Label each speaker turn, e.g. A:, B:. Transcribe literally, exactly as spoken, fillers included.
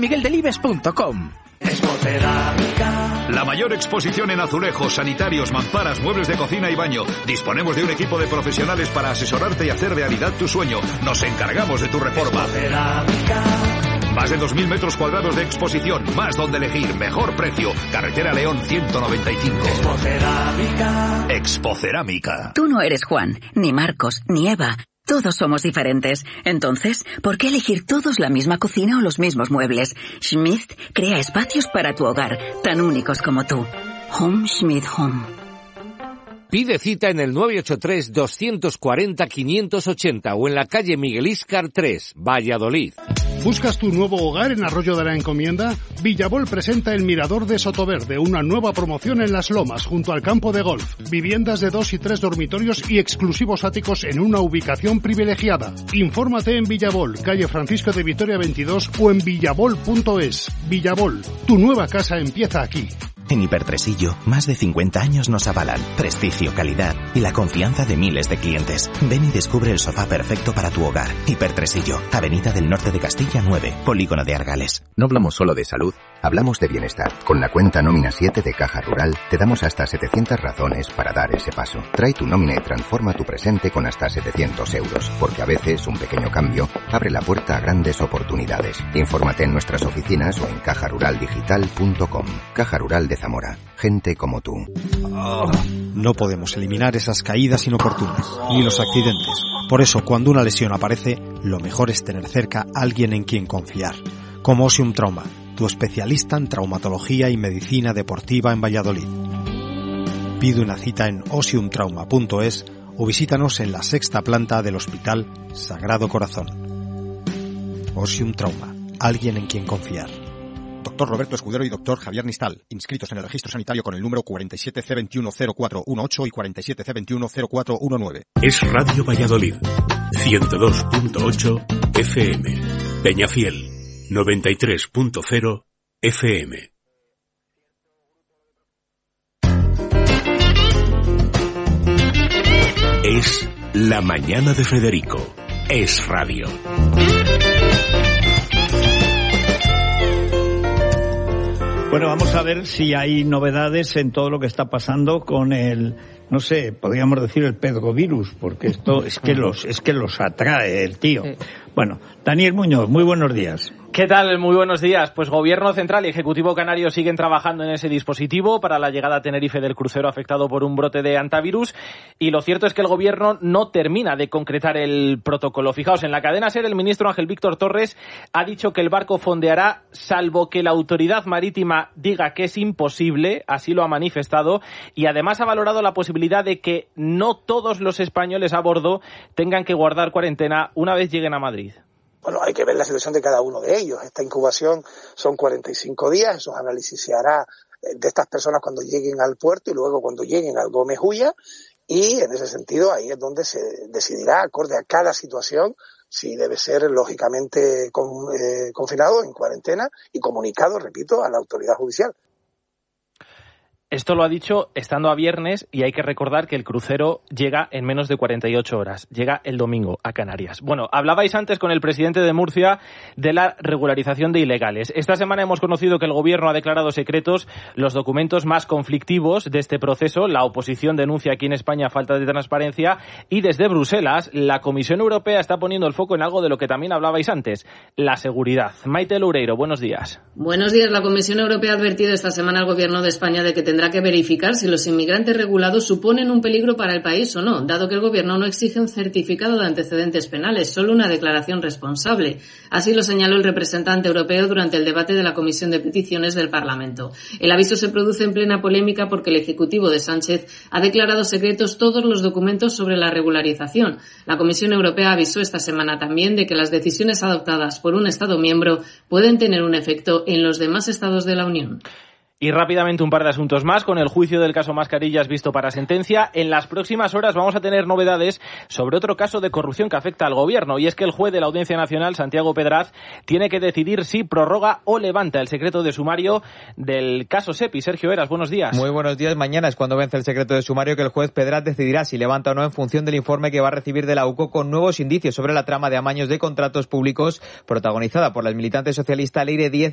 A: miguel delibes punto com.
B: Expocerámica. La mayor exposición en azulejos, sanitarios, mamparas, muebles de cocina y baño. Disponemos de un equipo de profesionales para asesorarte y hacer realidad tu sueño. Nos encargamos de tu reforma. Más de dos mil metros cuadrados de exposición, más donde elegir, mejor precio. Carretera León ciento noventa y cinco. Expocerámica. Expocerámica.
C: Tú no eres Juan, ni Marcos, ni Eva. Todos somos diferentes. Entonces, ¿por qué elegir todos la misma cocina o los mismos muebles? Schmidt crea espacios para tu hogar, tan únicos como tú. Home Schmidt Home.
D: Pide cita en el nueve ocho tres, dos cuatro cero, cinco ocho cero o en la calle Miguel Íscar tres, Valladolid.
E: ¿Buscas tu nuevo hogar en Arroyo de la Encomienda? Villabol presenta el Mirador de Sotoverde, una nueva promoción en Las Lomas, junto al campo de golf. Viviendas de dos y tres dormitorios y exclusivos áticos en una ubicación privilegiada. Infórmate en Villabol, calle Francisco de Vitoria veintidós o en villabol punto es. Villabol, tu nueva casa empieza aquí.
F: En Hipertresillo, más de cincuenta años nos avalan prestigio, calidad y la confianza de miles de clientes. Ven y descubre el sofá perfecto para tu hogar. Hipertresillo, Avenida del Norte de Castilla nueve, Polígono de Argales.
G: No hablamos solo de salud, hablamos de bienestar. Con la cuenta Nómina siete de Caja Rural, te damos hasta setecientas razones para dar ese paso. Trae tu nómina y transforma tu presente con hasta setecientos euros, porque a veces un pequeño cambio abre la puerta a grandes oportunidades. Infórmate en nuestras oficinas o en caja rural digital punto com. Caja Rural de Zamora. Gente como tú.
H: Oh, no podemos eliminar esas caídas inoportunas, ni los accidentes. Por eso, cuando una lesión aparece, lo mejor es tener cerca a alguien en quien confiar. Como Osium Trauma, tu especialista en traumatología y medicina deportiva en Valladolid. Pide una cita en osium trauma punto es o visítanos en la sexta planta del Hospital Sagrado Corazón. Osium Trauma, alguien en quien confiar.
I: Doctor Roberto Escudero y doctor Javier Nistal, inscritos en el registro sanitario con el número cuarenta y siete C veintiuno cero cuatro dieciocho y cuarenta y siete C veintiuno cero cuatro diecinueve.
J: Es Radio Valladolid, ciento dos punto ocho F M. Peñafiel, noventa y tres punto cero F M. Es La Mañana de Federico. Es radio.
K: Bueno, vamos a ver si hay novedades en todo lo que está pasando con el, no sé, podríamos decir el pedrovirus, porque esto es que los es que los atrae el tío. Bueno, Daniel Muñoz, muy buenos días.
L: ¿Qué tal? Muy buenos días. Pues Gobierno Central y Ejecutivo Canario siguen trabajando en ese dispositivo para la llegada a Tenerife del crucero afectado por un brote de hantavirus, y lo cierto es que el Gobierno no termina de concretar el protocolo. Fijaos, en la cadena SER el ministro Ángel Víctor Torres ha dicho que el barco fondeará salvo que la autoridad marítima diga que es imposible, así lo ha manifestado, y además ha valorado la posibilidad de que no todos los españoles a bordo tengan que guardar cuarentena una vez lleguen a Madrid.
M: Bueno, hay que ver la situación de cada uno de ellos. Esta incubación son cuarenta y cinco días, esos análisis se hará de estas personas cuando lleguen al puerto y luego cuando lleguen al Gómez Ulla, y en ese sentido ahí es donde se decidirá, acorde a cada situación, si debe ser lógicamente con, eh, confinado en cuarentena y comunicado, repito, a la autoridad judicial.
L: Esto lo ha dicho estando a viernes, y hay que recordar que el crucero llega en menos de cuarenta y ocho horas. Llega el domingo a Canarias. Bueno, hablabais antes con el presidente de Murcia de la regularización de ilegales. Esta semana hemos conocido que el Gobierno ha declarado secretos los documentos más conflictivos de este proceso. La oposición denuncia aquí en España falta de transparencia, y desde Bruselas la Comisión Europea está poniendo el foco en algo de lo que también hablabais antes, la seguridad. Maite Loureiro, buenos días.
N: Buenos días. La Comisión Europea ha advertido esta semana al Gobierno de España de que tendrá que verificar si los inmigrantes regulados suponen un peligro para el país o no, dado que el Gobierno no exige un certificado de antecedentes penales, solo una declaración responsable. Así lo señaló el representante europeo durante el debate de la Comisión de Peticiones del Parlamento. El aviso se produce en plena polémica porque el Ejecutivo de Sánchez ha declarado secretos todos los documentos sobre la regularización. La Comisión Europea avisó esta semana también de que las decisiones adoptadas por un Estado miembro pueden tener un efecto en los demás Estados de la Unión.
L: Y rápidamente un par de asuntos más. Con el juicio del caso Mascarillas visto para sentencia, en las próximas horas vamos a tener novedades sobre otro caso de corrupción que afecta al Gobierno, y es que el juez de la Audiencia Nacional, Santiago Pedraz, tiene que decidir si prorroga o levanta el secreto de sumario del caso SEPI. Sergio Heras, buenos días.
O: Muy buenos días. Mañana es cuando vence el secreto de sumario, que el juez Pedraz decidirá si levanta o no en función del informe que va a recibir de la U C O con nuevos indicios sobre la trama de amaños de contratos públicos protagonizada por la militante socialista Leire Díez